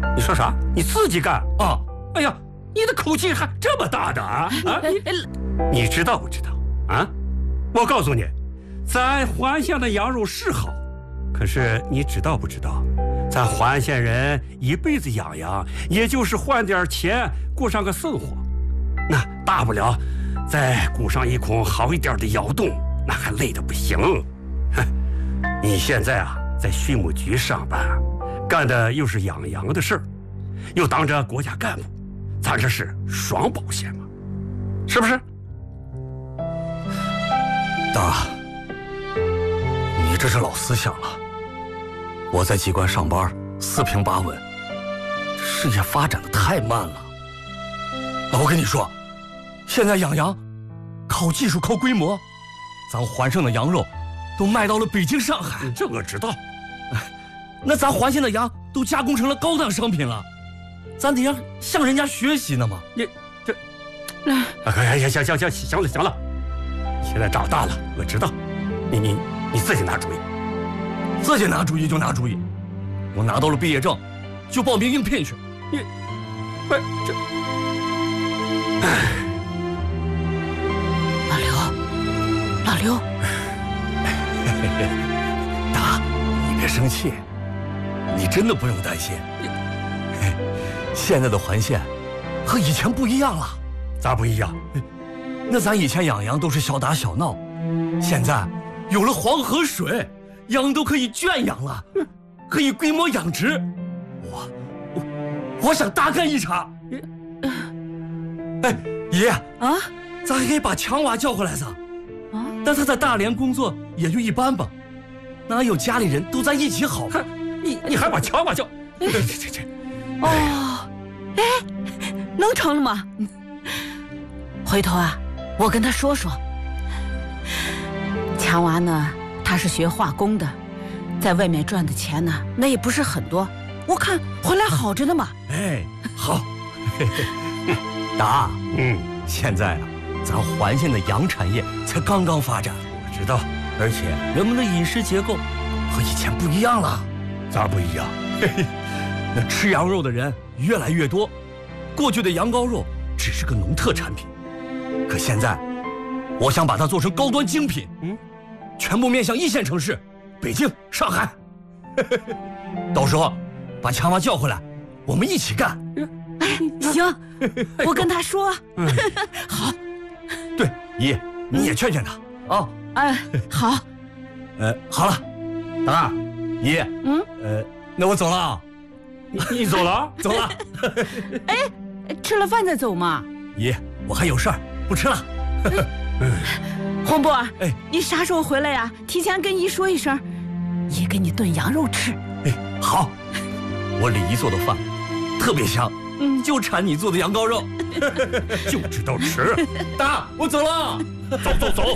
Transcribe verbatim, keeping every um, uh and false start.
你说啥？你自己干啊？哎呀，你的口气还这么大的啊啊！你你知道不知道啊？我告诉你，咱环县的羊肉是好，可是你知道不知道？咱环县人一辈子养羊，也就是换点钱过上个生活，那大不了再雇上一孔好一点的窑洞，那还累得不行。哼，你现在啊在畜牧局上班，干的又是养羊的事儿，又当着国家干部，咱这是双保险嘛，是不是？ 大，你这是老思想了。我在机关上班，四平八稳，事业发展的太慢了。那我跟你说，现在养羊，靠技术，靠规模，咱环省的羊肉都卖到了北京、上海。 这我知道。 那咱环县的羊都加工成了高档商品了，咱得让向人家学习呢嘛。 你这，哎呀，行行行行了行了，现在长大了，我知道，你你你自己拿主意。 自己拿主意就拿主意，我拿到了毕业证，就报名应聘去。 你，不这，哎， 老刘，老刘， 大，你别生气，你真的不用担心。现在的环县和以前不一样了。 咋不一样？ 那咱以前养羊都是小打小闹，现在有了黄河水。羊都可以圈养了，可以规模养殖。我我我想大干一场。哎，爷啊，咱还可以把强娃叫回来噻。啊，但他在大连工作也就一般吧，哪有家里人都在一起好？ 你你还把强娃叫？这这这。 哦，哎，能成了吗？回头啊，我跟他说说。强娃呢？他是学化工的，在外面赚的钱呢，那也不是很多。我看回来好着呢嘛。 哎，好。达，嗯，现在啊，咱环县的羊产业才刚刚发展， 我知道， 而且人们的饮食结构和以前不一样了。 咋不一样？ 那吃羊肉的人越来越多，过去的羊羔肉只是个农特产品，可现在，我想把它做成高端精品。嗯。全部面向一线城市，北京、上海。到时候把强娃叫回来，我们一起干。 哎，行，我跟他说。嗯、好。 对，姨，你也劝劝他啊。 哎，好。 呃，好了，达，姨，嗯，呃，那我走了啊。 你你走了？ 走了。 哎，吃了饭再走嘛。 姨，我还有事儿，不吃了。 洪波，哎，你啥时候回来呀？提前跟姨说一声，姨给你炖羊肉吃。 哎，好，我李姨做的饭特别香，嗯，就馋你做的羊羔肉， 就知道吃。 大，我走了， 走走走。